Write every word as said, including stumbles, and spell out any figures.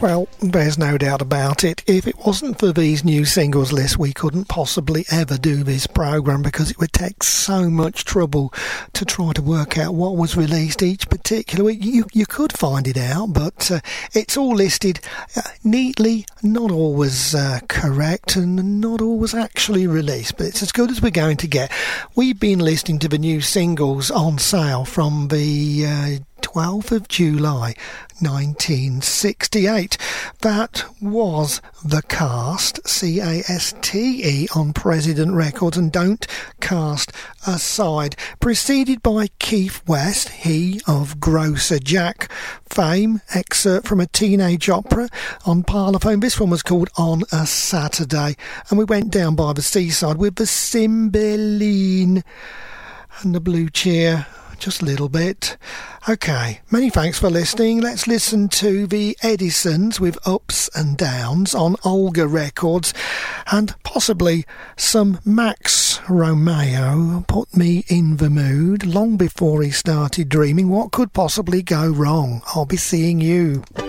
Well, there's no doubt about it. If it wasn't for these new singles lists, we couldn't possibly ever do this programme, because it would take so much trouble to try to work out what was released each particular week. You, you could find it out, but uh, it's all listed uh, neatly, not always uh, correct and not always actually released, but it's as good as we're going to get. We've been listening to the new singles on sale from the uh, twelfth of July nineteen sixty-eight. That was The Cast, C A S T E, on President Records, and Don't Cast Aside, preceded by Keith West, he of Grocer Jack fame, excerpt from a teenage opera on Parlophone. This one was called On a Saturday, and we went down by the seaside with the Cymbeline and the Blue Cheer. Just a little bit. Okay, many thanks for listening. Let's listen to the Edisons with Ups and Downs on Olga Records, and possibly some Max Romeo. Put me in the mood long before he started dreaming what could possibly go wrong. I'll be seeing you.